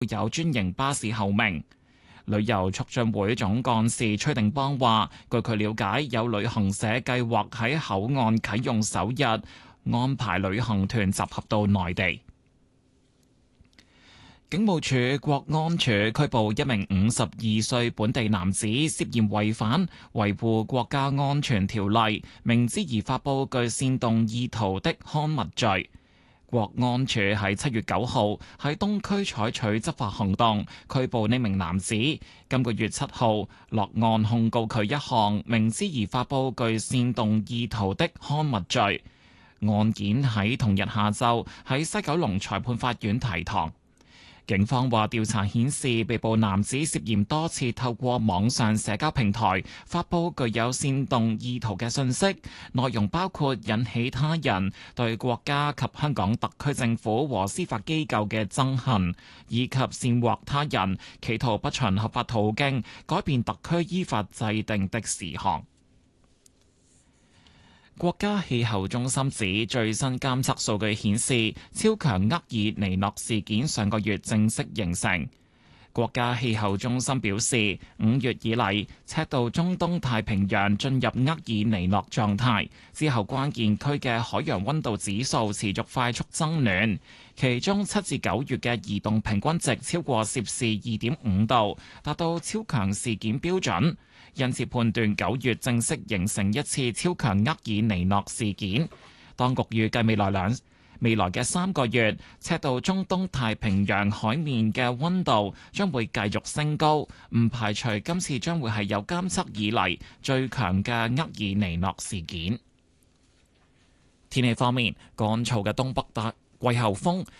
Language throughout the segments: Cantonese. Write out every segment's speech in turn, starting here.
有專營巴士候命。旅遊促進會總幹事崔定邦話，據佢了解，有旅行社計劃喺口岸啟用首日安排旅行團集合到內地。警務處國安處拘捕一名52歲本地男子，涉嫌違反維護國家安全條例，明知而發布具煽動意圖的刊物罪。國安處喺7月9號喺東區採取執法行動，拘捕呢名男子。今個月7號落案控告佢一項明知而發布具煽動意圖的刊物罪。案件喺同日下晝喺西九龍裁判法院提堂。警方話調查顯示，被捕男子涉嫌多次透過網上社交平台發布具有煽動意圖嘅信息，內容包括引起他人對國家及香港特區政府和司法機構嘅憎恨，以及煽惑他人企圖不循合法途徑改變特區依法制定的事項。國家氣候中心指最新監測數據顯示，超強厄爾尼諾事件上個月正式形成。國家氣候中心表示，5月以嚟，赤道中東太平洋進入厄爾尼諾狀態，之後關鍵區嘅海洋溫度指數持續快速增暖，其中7至9月嘅移動平均值超過攝氏2.5度，達到超強事件標準。因此判斷9月正式形成一次超強厄爾尼諾事件。當局預計未來嘅3個月，赤道中東太平洋海面嘅溫度將會繼續升高，唔排除今次將會係有監測以嚟最強嘅厄爾尼諾事件。天氣方面，乾燥嘅東北季候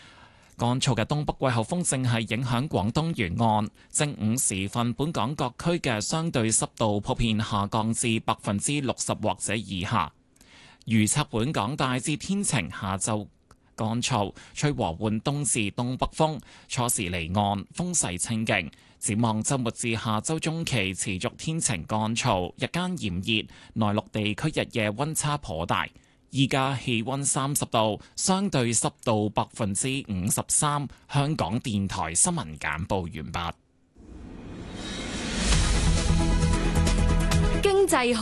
風正係影響廣東沿岸。正午時分，本港各區嘅相對濕度普遍下降至60%或者以下。預測本港大致天晴，下晝乾燥，吹和緩東至東北風，初時離岸，風勢清勁。展望週末至下週中期持續天晴乾燥，日間炎熱，內陸地區日夜溫差頗大。依家氣溫30度，相對濕度53%。香港電台新聞簡報完畢。 經濟